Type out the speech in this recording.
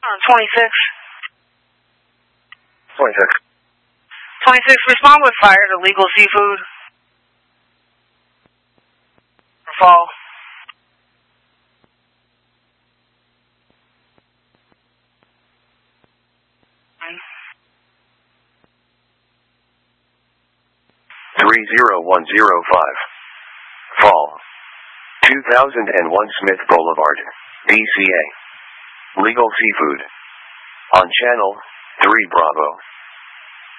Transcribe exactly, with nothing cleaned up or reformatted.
twenty-six. twenty-six. twenty-six, respond with fire to Legal Seafood. Fall. three zero one zero five. Fall. two thousand one Smith Boulevard, D C A. Legal Seafood. On Channel three Bravo.